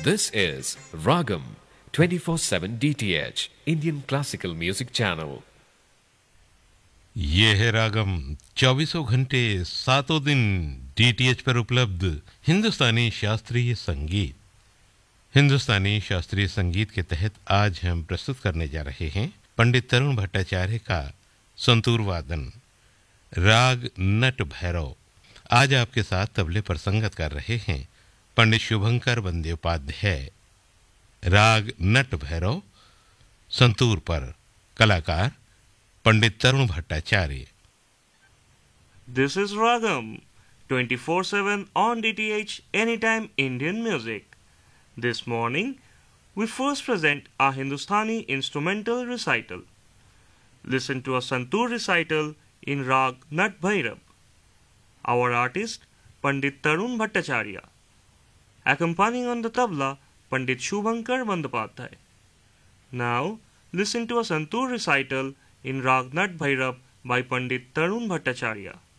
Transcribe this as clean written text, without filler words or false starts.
This is Ragam 24/7 DTH Indian Classical Music Channel. ये है रागम 24 घंटे 7 दिन डीटीएच पर उपलब्ध हिंदुस्तानी शास्त्रीय संगीत। हिंदुस्तानी शास्त्रीय संगीत के तहत आज हम प्रस्तुत करने जा रहे हैं पंडित तरुण भट्टाचार्य का संतूर वादन राग नट भैरव। आज आपके साथ तबले पर संगत कर रहे हैं पंडित शुभंकर बंद्योपाध्याय। राग नट भैरव संतूर पर कलाकार पंडित तरुण Bhattacharya. This is Ragam 24/7 on DTH Anytime Indian Music. This morning we first present our Hindustani instrumental recital. Listen to a santoor recital in Rag Nat Bhairav. Our artist Pandit Tarun Bhattacharya. Accompanying on the tabla Pandit Shubhankar Bandyopadhyay. Now listen to a santoor recital in Rag Nat Bhairav by Pandit Tarun Bhattacharya.